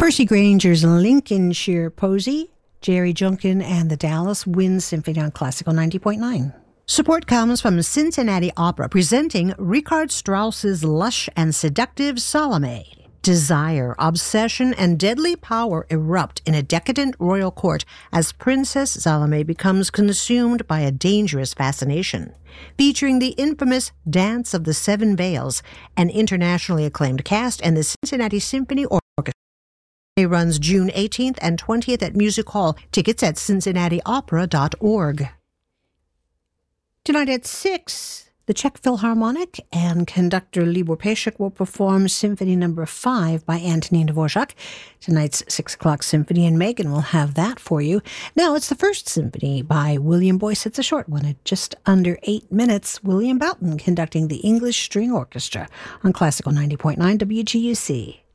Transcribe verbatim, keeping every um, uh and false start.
Percy Granger's Lincolnshire Posy, Jerry Junkin and the Dallas Wind Symphony on Classical ninety point nine. Support comes from Cincinnati Opera presenting Richard Strauss's lush and seductive Salome. Desire, obsession, and deadly power erupt in a decadent royal court as Princess Salome becomes consumed by a dangerous fascination. Featuring the infamous Dance of the Seven Veils, an internationally acclaimed cast, and the Cincinnati Symphony Orchestra. It runs June eighteenth and twentieth at Music Hall. Tickets at cincinnati opera dot org. Tonight at six, the Czech Philharmonic and conductor Libor Pešek will perform Symphony Number Five by Antonín Dvořák. Tonight's six o'clock symphony, and Megan will have that for you. Now it's the First Symphony by William Boyce. It's a short one at just under eight minutes. William Boughton conducting the English String Orchestra on Classical ninety point nine W G U C.